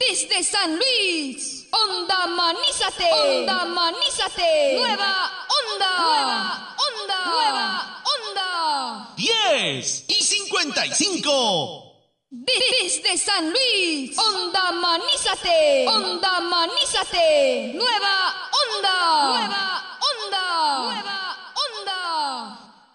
Desde San Luis, Onda Manízate, Onda Manízate, Nueva Onda, Nueva Onda, Nueva Onda. 10:55. Desde San Luis, Onda Manízate, Onda Manízate, Nueva Onda, Nueva